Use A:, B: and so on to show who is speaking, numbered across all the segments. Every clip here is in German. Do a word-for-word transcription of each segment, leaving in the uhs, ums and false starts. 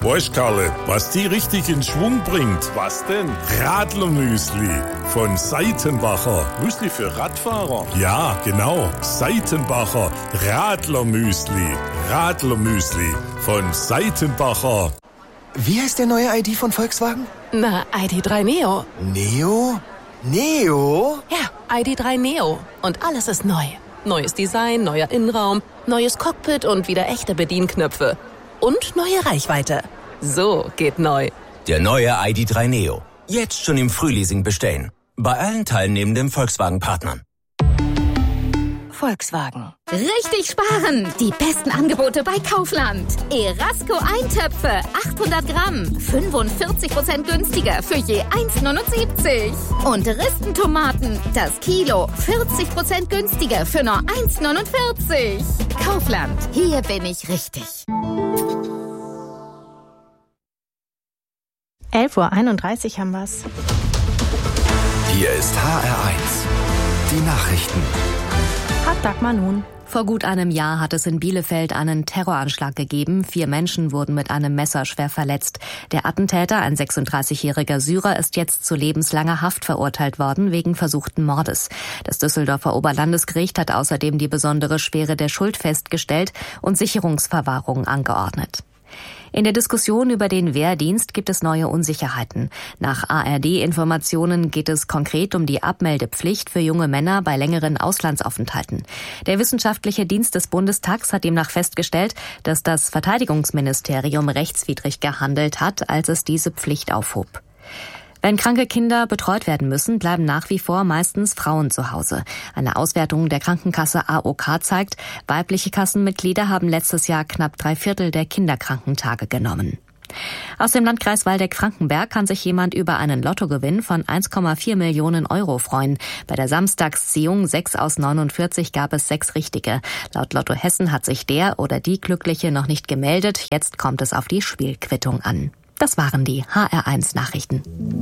A: Weißt, Karle, was die richtig in Schwung bringt? Was denn? Radlermüsli von Seitenbacher. Müsli für Radfahrer? Ja, genau. Seitenbacher Radlermüsli. Radlermüsli von Seitenbacher.
B: Wie heißt der neue I D von Volkswagen?
C: Na, I D drei Neo.
B: Neo? Neo?
C: Ja, I D drei Neo. Und alles ist neu. Neues Design, neuer Innenraum, neues Cockpit und wieder echte Bedienknöpfe. Und neue Reichweite. So geht neu.
D: Der neue I D drei Neo. Jetzt schon im Frühleasing bestellen. Bei allen teilnehmenden Volkswagen-Partnern.
E: Volkswagen. Richtig sparen! Die besten Angebote bei Kaufland. Erasco Eintöpfe, achthundert Gramm, fünfundvierzig Prozent günstiger für je eins Komma neunundsiebzig. Und Ristentomaten, das Kilo, vierzig Prozent günstiger für nur eins Komma neunundvierzig. Kaufland, hier bin ich richtig.
F: elf Uhr einunddreißig haben wir's.
G: Hier ist H R eins. Die Nachrichten.
F: Hat Dagmar nun.
H: Vor gut einem Jahr hat es in Bielefeld einen Terroranschlag gegeben. Vier Menschen wurden mit einem Messer schwer verletzt. Der Attentäter, ein sechsunddreißigjähriger Syrer, ist jetzt zu lebenslanger Haft verurteilt worden wegen versuchten Mordes. Das Düsseldorfer Oberlandesgericht hat außerdem die besondere Schwere der Schuld festgestellt und Sicherungsverwahrung angeordnet. In der Diskussion über den Wehrdienst gibt es neue Unsicherheiten. Nach A R D-Informationen geht es konkret um die Abmeldepflicht für junge Männer bei längeren Auslandsaufenthalten. Der Wissenschaftliche Dienst des Bundestags hat demnach festgestellt, dass das Verteidigungsministerium rechtswidrig gehandelt hat, als es diese Pflicht aufhob. Wenn kranke Kinder betreut werden müssen, bleiben nach wie vor meistens Frauen zu Hause. Eine Auswertung der Krankenkasse A O K zeigt, weibliche Kassenmitglieder haben letztes Jahr knapp drei Viertel der Kinderkrankentage genommen. Aus dem Landkreis Waldeck-Frankenberg kann sich jemand über einen Lottogewinn von eins Komma vier Millionen Euro freuen. Bei der Samstagsziehung sechs aus neunundvierzig gab es sechs richtige. Laut Lotto Hessen hat sich der oder die Glückliche noch nicht gemeldet. Jetzt kommt es auf die Spielquittung an. Das waren die H R eins Nachrichten.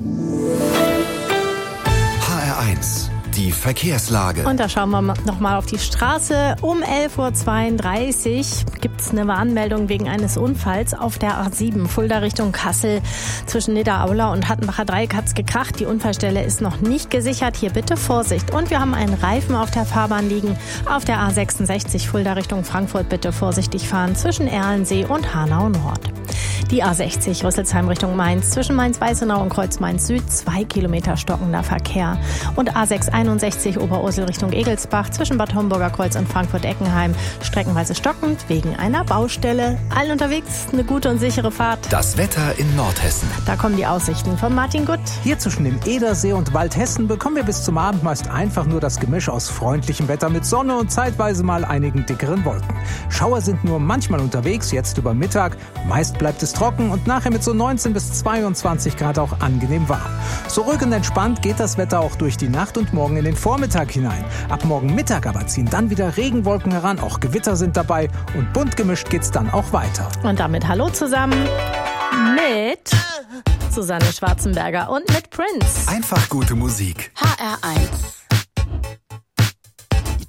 G: H R eins. Die Verkehrslage.
F: Und da schauen wir noch mal auf die Straße. Um elf Uhr zweiunddreißig gibt es eine Warnmeldung wegen eines Unfalls auf der A sieben, Fulda Richtung Kassel. Zwischen Niederaula und Hattenbacher Dreieck hat's gekracht. Die Unfallstelle ist noch nicht gesichert. Hier bitte Vorsicht. Und wir haben einen Reifen auf der Fahrbahn liegen. Auf der A sechsundsechzig, Fulda Richtung Frankfurt, bitte vorsichtig fahren zwischen Erlensee und Hanau Nord. Die A sechzig, Rüsselsheim Richtung Mainz, zwischen Mainz-Weißenau und Kreuz-Mainz Süd, zwei Kilometer stockender Verkehr. Und A sechshunderteinundsechzig, Oberursel Richtung Egelsbach, zwischen Bad Homburger Kreuz und Frankfurt-Eckenheim, streckenweise stockend wegen einer Baustelle. Allen unterwegs eine gute und sichere Fahrt.
G: Das Wetter in Nordhessen.
F: Da kommen die Aussichten von Martin Gutt.
I: Hier zwischen dem Edersee und Waldhessen bekommen wir bis zum Abend meist einfach nur das Gemisch aus freundlichem Wetter mit Sonne und zeitweise mal einigen dickeren Wolken. Schauer sind nur manchmal unterwegs, jetzt über Mittag. Meist bleibt es trocken und nachher mit so neunzehn bis zweiundzwanzig Grad auch angenehm warm. So ruhig und entspannt geht das Wetter auch durch die Nacht und morgen in den Vormittag hinein. Ab morgen Mittag aber ziehen dann wieder Regenwolken heran, auch Gewitter sind dabei und bunt gemischt geht's dann auch weiter.
F: Und damit hallo zusammen mit Susanne Schwarzenberger und mit Prince.
G: Einfach gute Musik.
E: H R eins.